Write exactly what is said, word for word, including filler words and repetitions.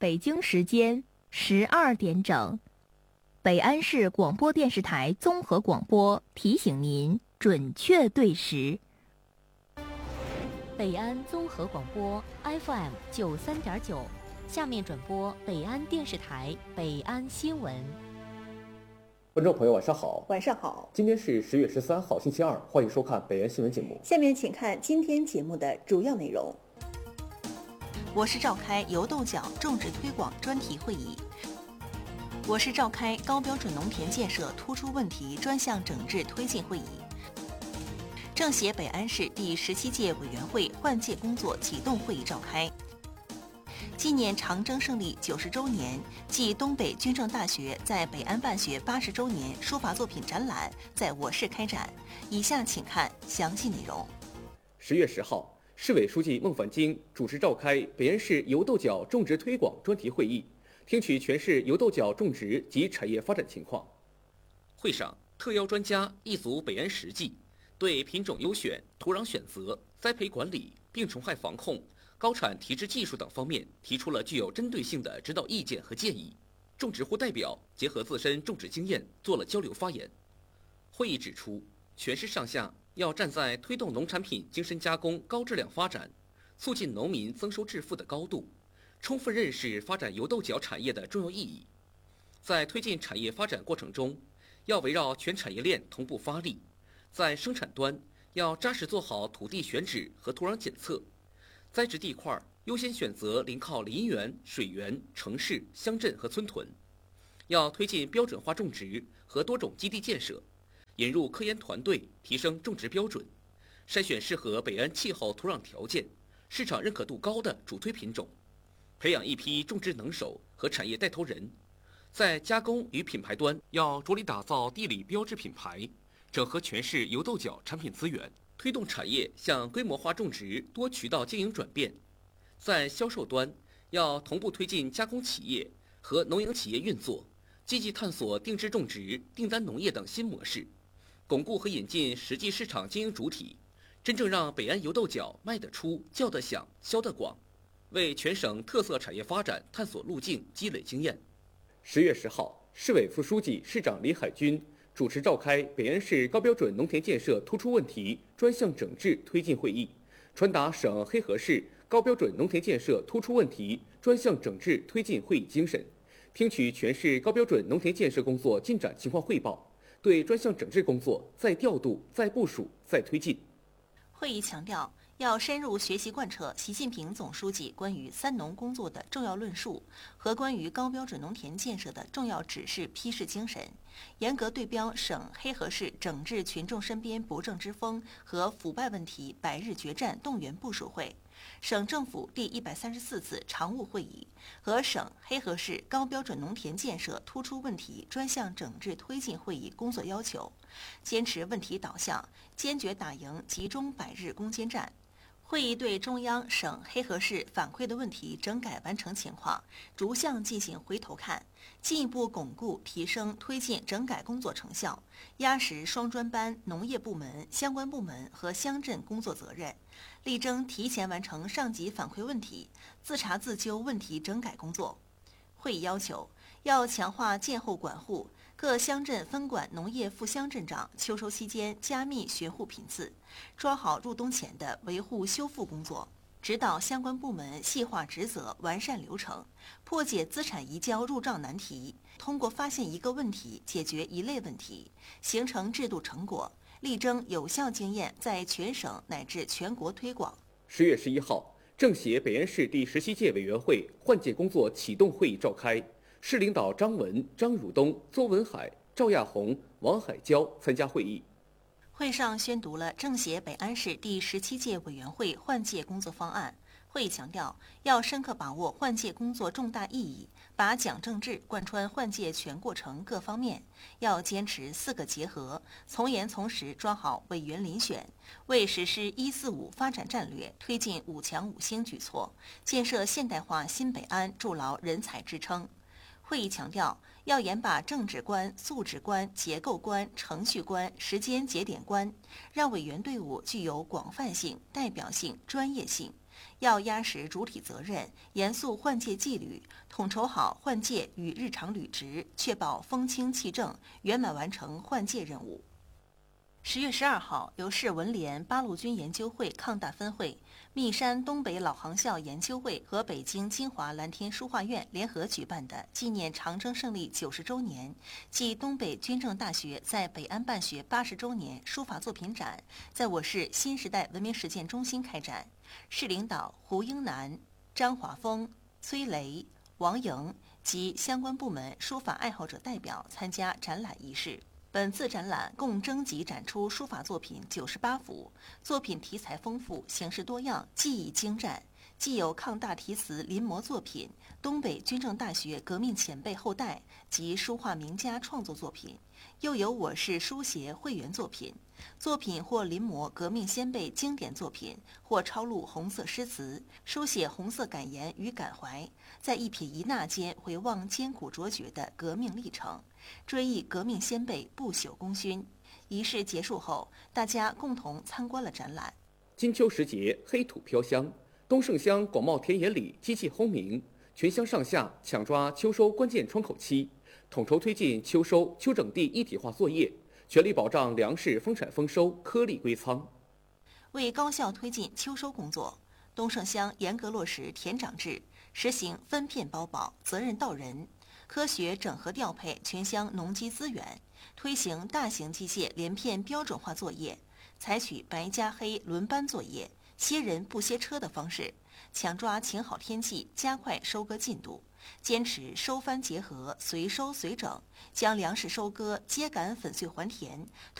北京时间十二点整，北安市广播电视台综合广播提醒您准确对时。 北安综合广播 F M 九三点九，下面转播北安电视台北安新闻。 观众朋友，晚上好。 晚上好。 今天是十月十三号，星期二，欢迎收看北安新闻节目。 下面请看今天节目的主要内容。 我市召开油豆角种植推广专题会议。我市召开高标准农田建设突出问题专项整治推进会议。政协北安市第十七届委员会换届工作启动会议召开。纪念长征胜利九十周年暨东北军政大学在北安办学八十周年书法作品展览在我市开展。以下请看详细内容。 十月十号，市委书记孟凡京主持召开北安市油豆角种植推广专题会议，听取全市油豆角种植及产业发展情况。 会上，特邀专家一组北安实际，对品种优选、土壤选择、栽培管理、病虫害防控、高产提质技术等方面提出了具有针对性的指导意见和建议。种植户代表结合自身种植经验做了交流发言。会议指出，全市上下要站在推动农产品精深加工高质量发展、促进农民增收致富的高度，充分认识发展油豆角产业的重要意义。在推进产业发展过程中，要围绕全产业链同步发力，在生产端要扎实做好土地选址和土壤检测，栽植地块优先选择临靠林园、水源、城市、乡镇和村屯。要推进标准化种植和多种基地建设，引入科研团队，提升种植标准，筛选适合北安气候土壤条件、市场认可度高的主推品种，培养一批种植能手和产业带头人。在加工与品牌端，要着力打造地理标志品牌，整合全市油豆角产品资源，推动产业向规模化种植、多渠道经营转变。在销售端，要同步推进加工企业和农营企业运作，积极探索定制种植、订单农业等新模式，巩固和引进实际市场经营主体，真正让北安油豆角卖得出、叫得响、销得广，为全省特色产业发展探索路径、积累经验。 十月十号，市委副书记、市长李海军主持召开北安市高标准农田建设突出问题专项整治推进会议，传达省黑河市高标准农田建设突出问题专项整治推进会议精神，听取全市高标准农田建设工作进展情况汇报，对专项整治工作再调度、再部署、再推进。 会议强调，要深入学习贯彻习近平总书记关于三农工作的重要论述和关于高标准农田建设的重要指示批示精神，严格对标省黑河市整治群众身边不正之风和腐败问题百日决战动员部署会、省政府第一百三十四次常务会议和省黑河市高标准农田建设突出问题专项整治推进会议工作要求，坚持问题导向，坚决打赢集中百日攻坚战。会议对中央、省黑河市反馈的问题整改完成情况逐项进行回头看，进一步巩固提升推进整改工作成效，压实双专班、农业部门、相关部门和乡镇工作责任，力争提前完成上级反馈问题、自查自纠问题整改工作。会议要求，要强化建后管护，各乡镇分管农业副乡镇长秋收期间加密巡户频次，抓好入冬前的维护修复工作，指导相关部门细化职责、完善流程，破解资产移交入账难题，通过发现一个问题解决一类问题，形成制度成果，力争有效经验在全省乃至全国推广。 十月十一号，政协北安市第十七届委员会换届工作启动会议召开，市领导张文、张汝东、邹文海、赵亚红、王海娇参加会议。 会上宣读了政协北安市第十七届委员会换届工作方案。会议强调，要深刻把握换届工作重大意义，把讲政治贯穿换届全过程各方面，要坚持四个结合，从严从实抓好委员遴选，为实施“一四五”发展战略、推进五强五星举措、建设现代化新北安筑牢人才支撑。会议强调，要严把政治观、素质观、结构观、程序观、时间节点观，让委员队伍具有广泛性、代表性、专业性， 要压实主体责任，严肃换届纪律，统筹好换届与日常履职，确保风清气正，圆满完成换届任务。十月十二号，由市文联八路军研究会抗大分会、密山东北老航校研究会和北京金华蓝天书画院联合举办的纪念长征胜利九十周年暨东北军政大学在北安办学八十周年书法作品展，在我市新时代文明实践中心开展。市领导胡英南、张华峰、崔雷、王莹及相关部门书法爱好者代表参加展览仪式。本次展览共征集展出书法作品九十八幅，作品题材丰富，形式多样，技艺精湛。既有抗大题词临摹作品、东北军政大学革命前辈后代及书画名家创作作品，又有我市书协会员作品。作品或临摹革命先辈经典作品，或抄录红色诗词，书写红色感言与感怀，在一撇一捺间回望艰苦卓绝的革命历程，追忆革命先辈不朽功勋。仪式结束后，大家共同参观了展览。 金秋时节，黑土飘香，东胜乡广袤田野里机器轰鸣，全乡上下抢抓秋收关键窗口期，统筹推进秋收秋整地一体化作业，全力保障粮食丰产丰收、颗粒归仓。 为高效推进秋收工作，东胜乡严格落实田长制，实行分片包保、责任到人，科学整合调配全乡农机资源，推行大型机械连片标准化作业，采取白加黑轮班作业、歇人不歇车的方式，抢抓晴好天气，加快收割进度，坚持收番结合、随收随整，将粮食收割、秸秆粉碎还田，